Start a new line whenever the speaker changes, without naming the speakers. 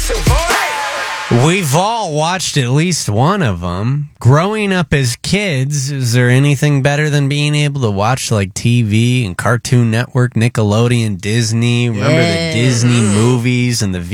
We've all watched at least one of them. Growing up as kids, is there anything better than being able to watch like TV and Cartoon Network, Nickelodeon, Disney? Remember the Disney movies and the